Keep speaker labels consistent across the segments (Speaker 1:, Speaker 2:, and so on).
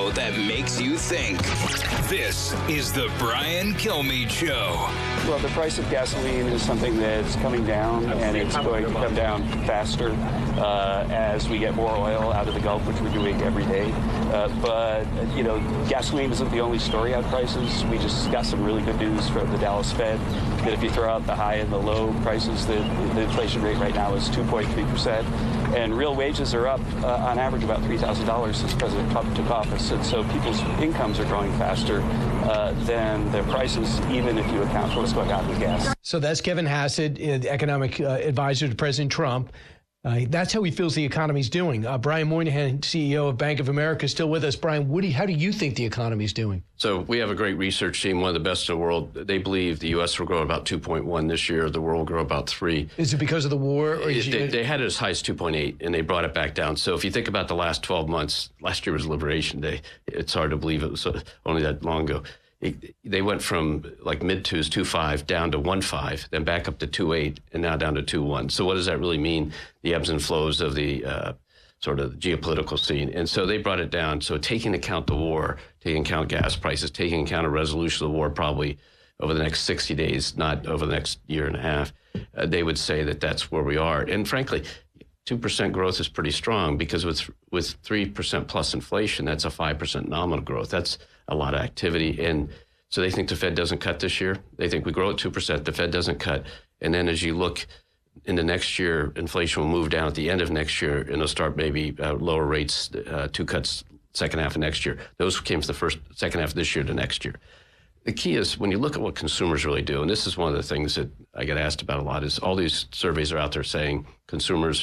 Speaker 1: show that makes you think. This is the Brian Kilmeade Show.
Speaker 2: Well, the price of gasoline is something that's coming down, and it's going to come down faster as we get more oil out of the Gulf, which we're doing every day. But gasoline isn't the only story on prices. We just got some really good news from the Dallas Fed that if you throw out the high and the low prices, the inflation rate right now is 2.3%. And real wages are up on average about $3,000 since President Trump took office. And so people's incomes are growing faster than their prices, even if you account for what's going on with gas.
Speaker 3: So that's Kevin Hassett, economic advisor to President Trump. That's how he feels the economy's doing. Brian Moynihan, CEO of Bank of America, is still with us. Brian, how do you think the economy's doing?
Speaker 4: So we have a great research team, one of the best in the world. They believe the U.S. will grow about 2.1 this year. The world will grow about 3.
Speaker 3: Is it because of the war? Or
Speaker 4: they had it as high as 2.8, and they brought it back down. So if you think about the last 12 months, last year was Liberation Day. It's hard to believe it was only that long ago. They went from like mid-2s, 2.5, down to 1.5, then back up to 2.8, and now down to 2.1. So what does that really mean? The ebbs and flows of the sort of geopolitical scene. And so they brought it down. So taking into account the war, taking into account gas prices, taking into account a resolution of the war probably over the next 60 days, not over the next year and a half, they would say that that's where we are. And frankly, 2% growth is pretty strong because with 3% plus inflation, that's a 5% nominal growth. That's a lot of activity. And so they think the Fed doesn't cut this year. They think we grow at 2%, the Fed doesn't cut. And then as you look into next year, inflation will move down at the end of next year, and they'll start maybe lower rates, 2 cuts second half of next year. Those came from the second half of this year to next year. The key is when you look at what consumers really do, and this is one of the things that I get asked about a lot, is all these surveys are out there saying consumers,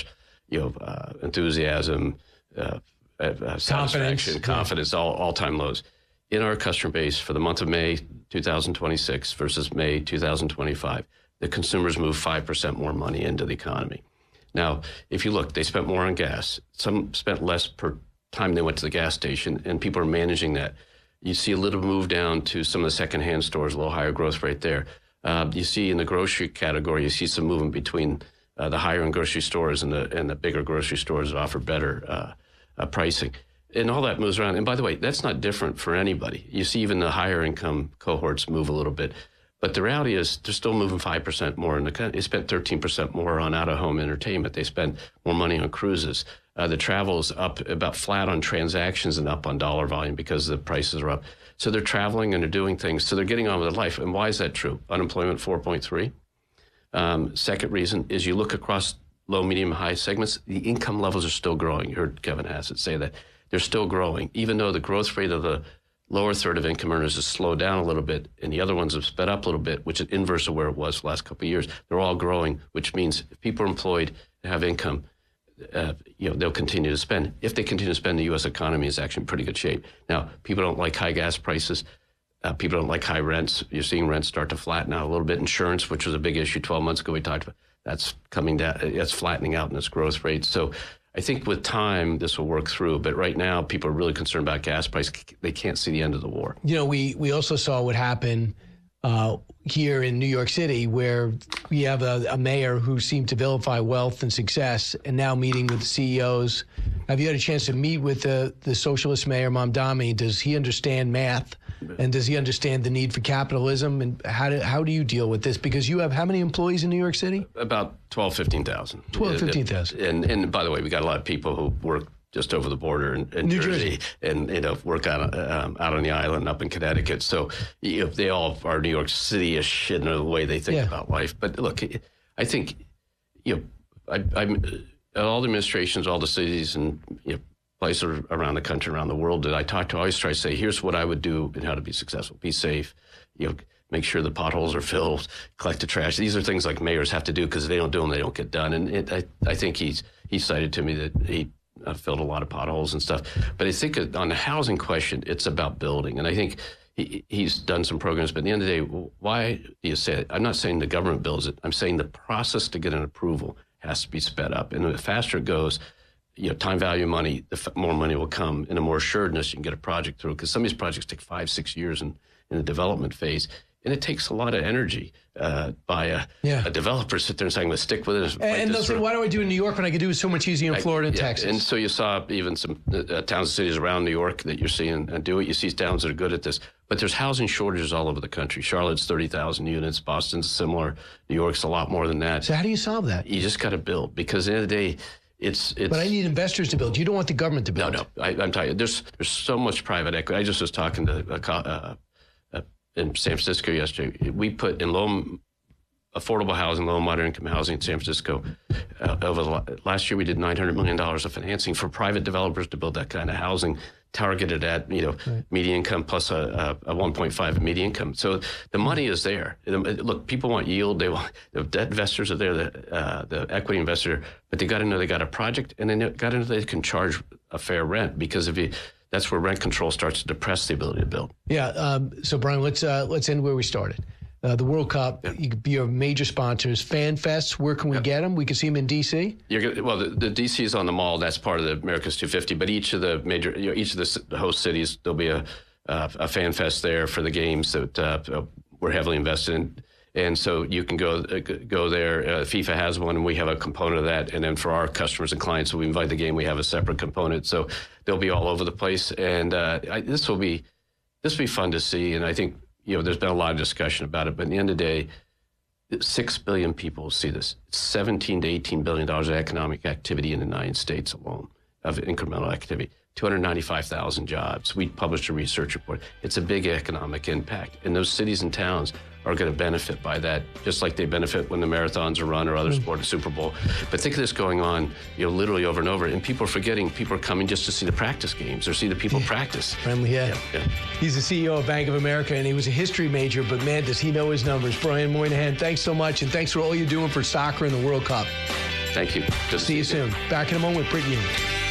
Speaker 4: enthusiasm, satisfaction, confidence, all-time lows. In our customer base for the month of May 2026 versus May 2025, the consumers moved 5% more money into the economy. Now, if you look, they spent more on gas. Some spent less per time they went to the gas station, and people are managing that. You see a little move down to some of the secondhand stores, a little higher growth rate there. You see in the grocery category, you see some movement between the higher-end grocery stores and the bigger grocery stores that offer better pricing. And all that moves around. And by the way, that's not different for anybody. You see even the higher income cohorts move a little bit. But the reality is they're still moving 5% more in the country. They spent 13% more on out-of-home entertainment. They spent more money on cruises. The travel's up about flat on transactions and up on dollar volume because the prices are up. So they're traveling and they're doing things. So they're getting on with their life. And why is that true? Unemployment 4.3. Second reason is you look across low, medium, high segments, the income levels are still growing. You heard Kevin Hassett say that. They're still growing, even though the growth rate of the lower third of income earners has slowed down a little bit, and the other ones have sped up a little bit, which is inverse of where it was the last couple of years. They're all growing, which means if people are employed and have income, they'll continue to spend. If they continue to spend, the U.S. economy is actually in pretty good shape. Now, people don't like high gas prices. People don't like high rents. You're seeing rents start to flatten out a little bit. Insurance, which was a big issue 12 months ago, we talked about, that's coming down. That's flattening out in its growth rate. So I think with time, this will work through. But right now, people are really concerned about gas price. They can't see the end of the war.
Speaker 3: We also saw what happened here in New York City, where we have a mayor who seemed to vilify wealth and success, and now meeting with the CEOs. Have you had a chance to meet with the socialist mayor, Mamdani? Does he understand math? And does he understand the need for capitalism? And how do you deal with this? Because you have how many employees in New York City?
Speaker 4: About 15,000.
Speaker 3: 15,000.
Speaker 4: And by the way, we got a lot of people who work just over the border in
Speaker 3: New
Speaker 4: Jersey and work out on the island up in Connecticut. So they all are New York City-ish in the way they think about life. But look, I think all the administrations, all the cities, and places around the country, around the world that I talk to, I always try to say, here's what I would do and how to be successful. Be safe, make sure the potholes are filled, collect the trash. These are things like mayors have to do because if they don't do them, they don't get done. And I think he cited to me that he filled a lot of potholes and stuff. But I think on the housing question, it's about building. And I think he's done some programs. But at the end of the day, why do you say it? I'm not saying the government builds it. I'm saying the process to get an approval has to be sped up. And the faster it goes, time value money, the more money will come, and the more assuredness you can get a project through. Because some of these projects take 5-6 years in the development phase. And it takes a lot of energy by a developer sit there and saying, let's stick with it.
Speaker 3: And they'll say, why do I do it in New York when I can do it so much easier in Florida and Texas?
Speaker 4: And so you saw even some towns and cities around New York that you're seeing do it. You see towns that are good at this. But there's housing shortages all over the country. Charlotte's 30,000 units. Boston's similar. New York's a lot more than that.
Speaker 3: So how do you solve that?
Speaker 4: You just got to build, because at the end of the day, it's. But
Speaker 3: I need investors to build. You don't want the government to build.
Speaker 4: No. I'm telling you, there's so much private equity. I just was talking to in San Francisco yesterday. We put in affordable housing, low and moderate income housing in San Francisco. Last year, we did $900 million of financing for private developers to build that kind of housing, targeted at median income plus a 1.5 median income. So the money is there. Look, people want yield. They want the debt investors are there, the equity investor, but they got to know they got a project, and they got to know they can charge a fair rent, because that's where rent control starts to depress the ability to build.
Speaker 3: Yeah. So Brian, let's end where we started. The World Cup, you could be your major sponsors. Fan Fests, where can we get them? We can see them in D.C.?
Speaker 4: The D.C. is on the Mall. That's part of the America's 250. But each of the major, each of the host cities, there'll be a Fan Fest there for the games that we're heavily invested in. And so you can go there. FIFA has one, and we have a component of that. And then for our customers and clients who we invite the game, we have a separate component. So they'll be all over the place. And this will be fun to see. And I think, there's been a lot of discussion about it, but at the end of the day, 6 billion people will see this. It's $17 to $18 billion of economic activity in the United States alone, of incremental activity. 295,000 jobs. We published a research report. It's a big economic impact. And those cities and towns are going to benefit by that, just like they benefit when the marathons are run or other sport, the Super Bowl. But think of this going on, literally over and over. And people are forgetting, people are coming just to see the practice games or see the people practice.
Speaker 3: He's the CEO of Bank of America, and he was a history major, but man, does he know his numbers. Brian Moynihan, thanks so much, and thanks for all you're doing for soccer and the World Cup.
Speaker 4: Thank you.
Speaker 3: See you soon. Back in a moment with Britt Ewing.